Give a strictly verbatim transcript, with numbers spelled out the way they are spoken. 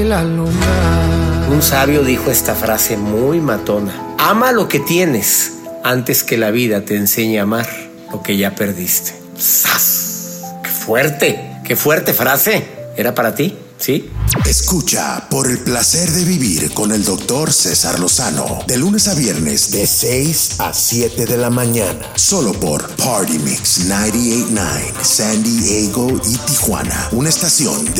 La luna. Un sabio dijo esta frase muy matona: ama lo que tienes antes que la vida te enseñe a amar lo que ya perdiste. ¡Sas! ¡Qué fuerte! ¡Qué fuerte frase! ¿Era para ti? ¿Sí? Escucha Por el placer de vivir con el doctor César Lozano, de lunes a viernes de seis a siete de la mañana, solo por Party Mix noventa y ocho punto nueve, San Diego y Tijuana, una estación de